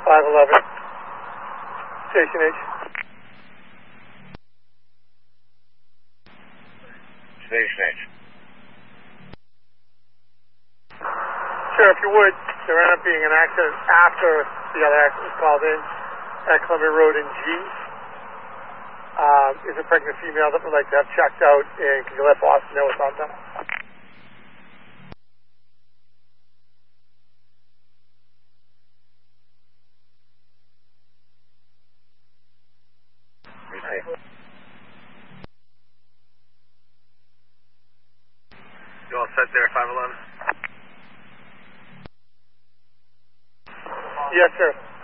511. Station H. Station H. Sure, if you would, there ended up being an accident after the other accident was called in at Columbia Road in G. Is a pregnant female that would like to have checked out, and can you let Boston know what's on that? You all set there, 511? Yes, sir.